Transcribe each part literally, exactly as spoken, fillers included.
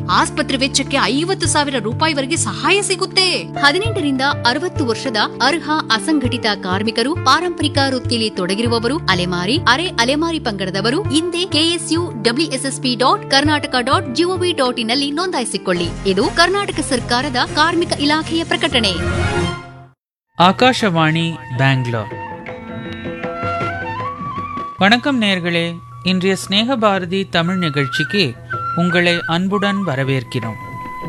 ಆಸ್ಪತ್ರೆ ವೆಚ್ಚಕ್ಕೆ ಐವತ್ತು ಸಾವಿರ ರೂಪಾಯಿವರೆಗೆ ಸಹಾಯ ಸಿಗುತ್ತೆ. ಹದಿನೆಂಟರಿಂದ ಅರವತ್ತು ವರ್ಷದ ಅರ್ಹ ಅಸಂಘಟಿತ ಕಾರ್ಮಿಕರು, ಪಾರಂಪರಿಕ ವೃತ್ತಿಯಲ್ಲಿ ತೊಡಗಿರುವವರು, ಅಲೆಮಾರಿ, ಅರೆ ಅಲೆಮಾರಿ ಪಂಗಡದವರು ಹಿಂದೆ KSU WSSP dot Karnataka dot gov dot in ನಲ್ಲಿ ನೋಂದಾಯಿಸಿಕೊಳ್ಳಿ. ಇದು ಕರ್ನಾಟಕ ಸರ್ಕಾರದ ಕಾರ್ಮಿಕ ಇಲಾಖೆಯ ಪ್ರಕಟಣೆ. ஆகாஷவாணி பெங்களூர். வணக்கம் நேயர்களே, இன்றைய ஸ்நேக பாரதி தமிழ் நிகழ்ச்சிக்கு உங்களை அன்புடன் வரவேற்கிறோம்.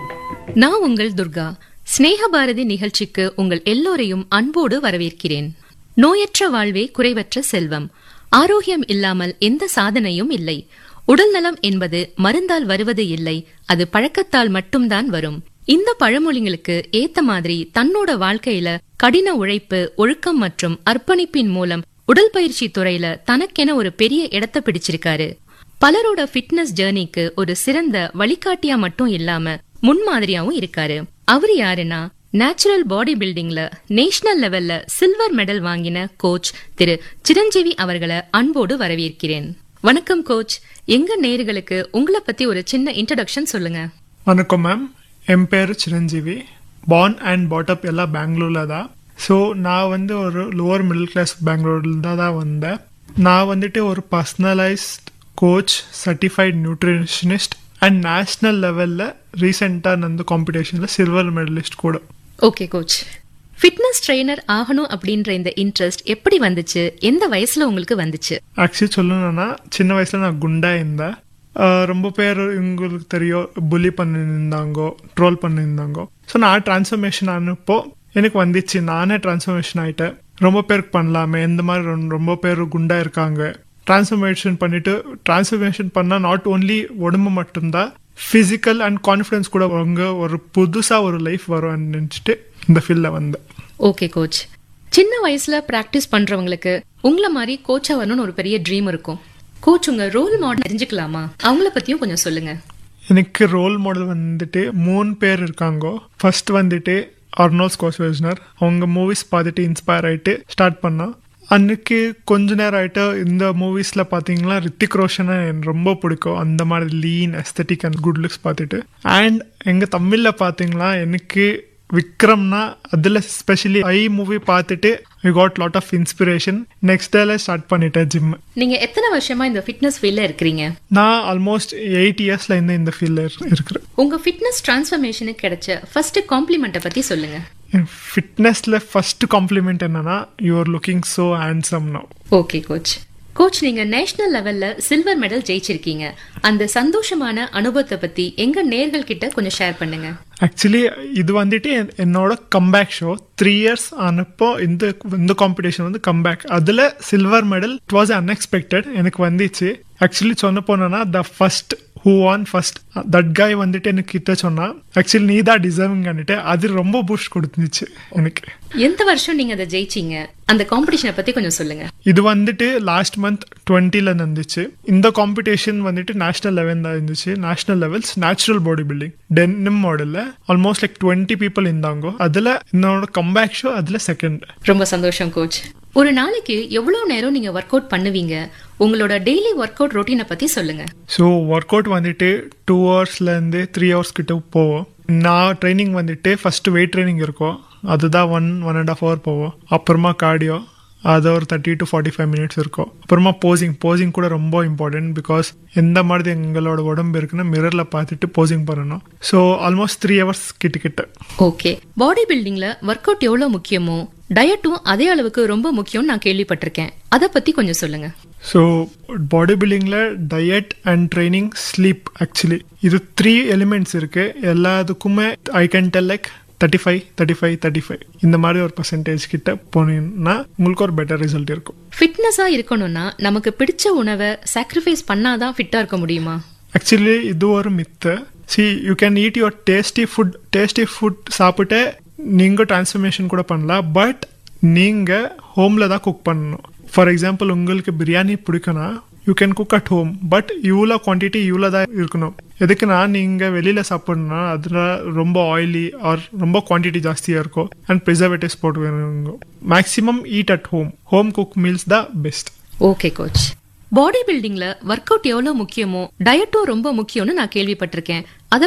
நான் உங்கள் துர்கா. ஸ்நேக பாரதி நிகழ்ச்சிக்கு உங்கள் எல்லோரையும் அன்போடு வரவேற்கிறேன். நோயற்ற வாழ்வே குறைவற்ற செல்வம். ஆரோக்கியம் இல்லாமல் எந்த சாதனையும் இல்லை. உடல் நலம் என்பது மருந்தால் வருவது இல்லை, அது பழக்கத்தால் மட்டும்தான் வரும். இந்த பழமொழிகளுக்கு ஏத்த மாதிரி தன்னோட வாழ்க்கையில கடின உழைப்பு, ஒழுக்கம் மற்றும் அர்ப்பணிப்பின் மூலம் உடல் பயிற்சி துறையில தனக்கென ஒரு பெரிய இடத்தை பிடிச்சிருக்காரு. பலரோட ஃபிட்னஸ் ஜர்னிக்கு ஒரு சிறந்த வழிகாட்டியா மட்டும் இல்லாம முன்மாதிரியாவும் இருக்காரு. அவரு யாருன்னா, நேச்சுரல் பாடி பில்டிங்ல நேஷனல் லெவல்ல சில்வர் மெடல் வாங்கின கோச் திரு சிரஞ்சீவி அவர்களை அன்போடு வரவேற்கிறேன். வணக்கம் கோச். எங்க நேயர்களுக்கு உங்களை பத்தி ஒரு சின்ன இன்ட்ரோடக்ஷன் சொல்லுங்க. வணக்கம் மேம், என் பேர் சிரஞ்சீவி. பார்ன் அண்ட் பாட்டப் எல்லாம் பெங்களூர்ல தான். ஸோ நான் வந்து ஒரு லோவர் மிடில் கிளாஸ் பெங்களூர்ல தான் வந்தேன். நான் வந்துட்டு ஒரு personalised coach, certified nutritionist and national லெவலில் ரீசெண்டாக நடந்த காம்படிஷனில் சில்வர் மெடலிஸ்ட் கூட. ஓகே கோச், ஃபிட்னஸ் ட்ரெயினர் ஆகணும் அப்படின்ற இந்த இன்ட்ரெஸ்ட் எப்படி வந்துச்சு? எந்த வயசுல உங்களுக்கு வந்துச்சு? ஆக்சுவலி சொல்லணும்னா சின்ன வயசுல நான் குண்டா இருந்தேன். ரொம்ப பேர் உங்களுக்கு தெரியும், புலி பண்ணியிருந்தாங்கோ, ட்ரோல் பண்ணியிருந்தாங்கோ. ஸோ நான் டிரான்ஸ்ஃபர்மேஷன் ஆனப்போ எனக்கு வந்துச்சு, நானே டிரான்ஸ்ஃபர்மேஷன் ஆயிட்டேன். ரொம்ப பேருக்கு பண்ணலாமே, இந்த மாதிரி ரொம்ப பேர் குண்டா இருக்காங்க. டிரான்ஸ்ஃபர்மேஷன் பண்ணிட்டு டிரான்ஸ்ஃபர்மேஷன் பண்ணா நாட் ஓன்லி உடம்பு மட்டும்தான், பிசிக்கல் அண்ட் கான்ஃபிடன்ஸ் கூட அவங்க ஒரு புதுசா ஒரு லைஃப் வரும் நினைச்சிட்டு இந்த ஃபீல்ட்ல வந்தேன். ஓகே கோச், சின்ன வயசுல பிராக்டிஸ் பண்றவங்களுக்கு உங்களை மாதிரி கோச்சா வரணும்னு ஒரு பெரிய ட்ரீம் இருக்கும். கோச், உங்க ரோல் மாடல் தெரிஞ்சுக்கலாமா? அவங்கள பத்தியும் கொஞ்சம் சொல்லுங்க. எனக்கு ரோல் மாடல் வந்துட்டு மூணு பேர் இருக்காங்க. ஃபர்ஸ்ட் வந்துட்டு அர்னால்ட் ஸ்குவார்செனெகர். அவங்க மூவிஸ் பார்த்துட்டு இன்ஸ்பயர் ஆயிட்டு ஸ்டார்ட் பண்ணா. அன்னைக்கு கொஞ்ச நேரம் ஆயிட்டு இந்த மூவிஸ்ல பாத்தீங்கன்னா ரித்திக் ரோஷனை எனக்கு ரொம்ப பிடிக்கும். அந்த மாதிரி lean aesthetic and good looks பார்த்துட்டு. அண்ட் எங்க தமிழ்ல பாத்தீங்கன்னா எனக்கு விக்ரம்னா அதுல ஸ்பெஷலி ஐ மூவி பார்த்துட்டு I got lot of inspiration. Next டேல ஸ்டார்ட் பண்ணிட்டேன் ஜிம். நீங்க எத்தனை வருஷமா இந்த ஃபிட்னஸ் ஃபீல்ட்ல இருக்கீங்க? நான் ஆல்மோஸ்ட் எயிட் இயர்ஸ்ல இருந்து இந்த ஃபீல்ட்ல இருக்கிறேன். உங்க ஃபிட்னஸ் டிரான்ஸ்ஃபர்மேஷனுக்கு கிடைச்ச ஃபர்ஸ்ட் காம்ப்ளிமெண்ட்டை பத்தி சொல்லுங்க. ஃபிட்னஸ்ல ஃபர்ஸ்ட் காம்ப்ளிமெண்ட் என்னன்னா, you are looking so handsome now. Okay coach. Coach, நீங்க நேஷனல் லெவல்ல சில்வர் மெடல் ஜெயிச்சிருக்கீங்க. அந்த சந்தோஷமான அனுபவத்தை பத்தி எங்க நேயர்கள் கிட்ட கொஞ்சம் ஷேர் பண்ணுங்க. ஆக்சுவலி இது வந்துட்டு என்னோட கம்பேக் ஷோ. த்ரீ இயர்ஸ் ஆனப்போ இந்த இந்த காம்படிஷன் வந்து கம்பேக். அதுல silver medal it was unexpected எனக்கு வந்துச்சு. ஆக்சுவலி சொன்ன போனா the first who van first that காய் வந்துட்டு எனக்கு கிட்ட சொன்னா, ஆக்சுவலி நீ தான் டிசர்விங் பண்ணிட்டு அது ரொம்ப பூஸ்ட் கொடுத்துச்சு எனக்கு. எந்த வருஷம் நீங்க அதை ஜெயிச்சீங்க? அந்த காம்படிஷனை பத்தி கொஞ்சம் சொல்லுங்க. இது வந்துட்டு லாஸ்ட் மந்த் டுவெண்ட்டில நடந்துச்சு. இந்த காம்படிஷன் வந்துட்டு நேஷனல் லெவல் தான் இருந்துச்சு. National levels natural body building denim மாடல்ல ஆல்மோஸ்ட் லைக் டுவெண்ட்டி பீப்புள் இருந்தாங்க. அதுல என்னோட கம்பேக் ஷோ அதுல செகண்ட். ரொம்ப சந்தோஷம் கோச். ஒரு நாளைக்கு எவ்வளவு நேரம் நீங்க ஒர்க் அவுட் பண்ணுவீங்க? உங்களோட டெய்லி ஒர்க் அவுட் ரொட்டீனை பத்தி சொல்லுங்க. ஸோ ஒர்க் அவுட் வந்துட்டு டூ ஹவர்ஸ்ல இருந்து த்ரீ ஹவர்ஸ் கிட்ட போவோம். நான் ட்ரைனிங் வந்துட்டு ஃபர்ஸ்ட் வெயிட் ட்ரைனிங் இருக்கும், அதுதான் one one and half hour போவோம். அப்புறமா கார்டியோ, அது ஒரு thirty to forty five minutes இருக்கும். அப்புறமா போசிங் போசிங் கூட ரொம்ப இம்பார்ட்டன்ட். பிகாஸ் எந்த மாதிரி எங்களோட உடம்பு இருக்குன்னா மிரர்ல பார்த்துட்டு போசிங் பண்ணணும். ஸோ ஆல்மோஸ்ட் த்ரீ ஹவர்ஸ் கிட்ட கிட்ட. ஓகே, பாடி பில்டிங்ல ஒர்க் அவுட் எவ்வளவு முக்கியமோ டயட்டும் அதே அளவுக்கு ரொம்ப முக்கியம் நான் கேள்விப்பட்டிருக்கேன். அதை பத்தி கொஞ்சம் சொல்லுங்க. ஸோ பாடி பில்டிங்ல diet and training, sleep, actually இது த்ரீ எலிமெண்ட்ஸ் இருக்கு. எல்லாத்துக்குமே I can tell like thirty five thirty five thirty five இந்த மாதிரி ஒரு பர்சன்டேஜ் கிட்ட போனீங்கன்னா உங்களுக்கு ஒரு பெட்டர் ரிசல்ட் இருக்கும். ஃபிட்னஸா இருக்கணும்னா நமக்கு பிடிச்ச உணவை சாக்ரிஃபைஸ் பண்ணாதான் ஃபிட்டா இருக்க முடியுமா? ஆக்சுவலி இது ஒரு Mithu. C you can eat your tasty food. Tasty food சாப்பிட்டு நீங்க டிரான்ஸ்ஃபர்மேஷன் கூட பண்ணலாம். பட் நீங்க ஹோம்ல தான் குக் பண்ணணும். ஃபார் எக்ஸாம்பிள், உங்களுக்கு பிரியாணி பிடிக்கும்னா you can cook at home. But இவ்வளோ குவான்டிட்டி இவ்வளோ தான் இருக்கணும். எதுக்குன்னா நீங்க வெளியில சாப்பிடணும்னா அதுல ரொம்ப ஆயிலி ஆர் ரொம்ப குவான்டிட்டி ஜாஸ்தியா இருக்கும் அண்ட் ப்ரிசர்வேட்டிவ்ஸ் போட்டு. Maximum eat at home. Home cook meals the best. Okay coach. பாடி பில்டிங்ல ஒர்க் அவுட் எவ்வளவு முக்கியமோ டயட்டும் ரொம்ப முக்கியம்னு நான் கேள்விப்பட்டிருக்கேன்.